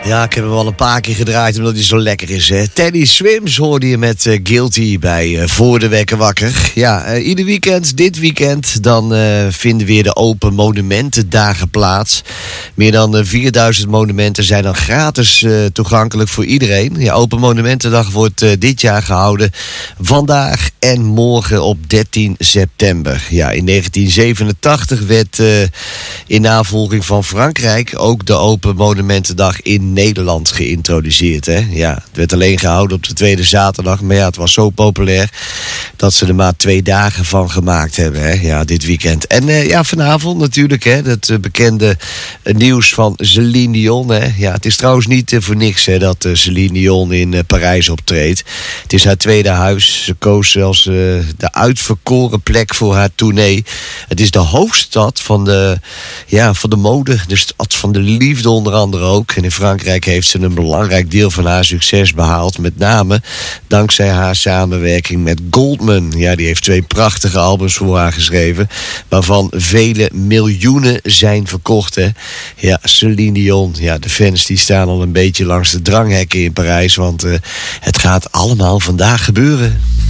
Ja, ik heb hem al een paar keer gedraaid omdat hij zo lekker is. Hè? Teddy Swims hoorde je met Guilty bij Voor de Wekker Wakker. Ja, ieder weekend, dit weekend, dan vinden weer de Open Monumentendagen plaats. Meer dan 4000 monumenten zijn dan gratis toegankelijk voor iedereen. Ja, Open Monumentendag wordt dit jaar gehouden vandaag en morgen op 13 september. Ja, in 1987 werd in navolging van Frankrijk ook de Open Monumentendag in Nederland geïntroduceerd. Hè? Ja, het werd alleen gehouden op de tweede zaterdag. Maar ja, het was zo populair dat ze er maar 2 dagen van gemaakt hebben. Hè? Ja, dit weekend. En ja, vanavond natuurlijk. Hè, dat bekende nieuws van Céline Dion. Hè? Ja, het is trouwens niet voor niks hè, dat Céline Dion in Parijs optreedt. Het is haar tweede huis. Ze koos zelfs de uitverkoren plek voor haar tournee. Het is de hoofdstad van de mode. De stad van de liefde onder andere ook. En in Frankrijk heeft ze een belangrijk deel van haar succes behaald. Met name dankzij haar samenwerking met Goldman. Ja, die heeft 2 prachtige albums voor haar geschreven. Waarvan vele miljoenen zijn verkocht. Hè. Ja, Céline Dion. Ja, de fans die staan al een beetje langs de dranghekken in Parijs. Want het gaat allemaal vandaag gebeuren.